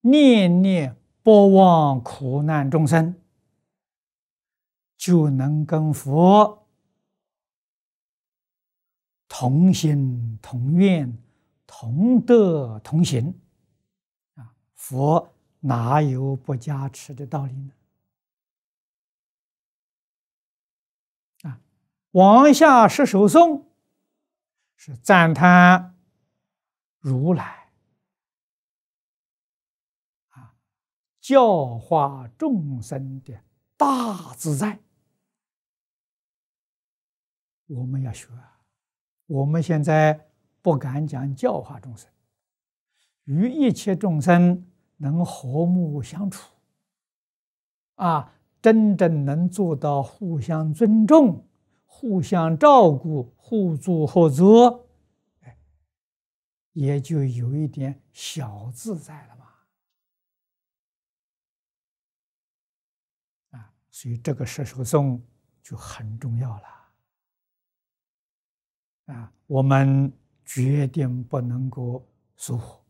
念念不忘苦难众生，就能跟佛同心同愿、同德同行。佛哪有不加持的道理呢？往下十首颂是赞叹如来教化众生的大自在。我们要学，我们现在不敢讲教化众生，与一切众生能和睦相处，真正能做到互相尊重、互相照顾、互助合作，也就有一点小自在了嘛。所以这个十首颂就很重要了。我们决定不能够疏忽。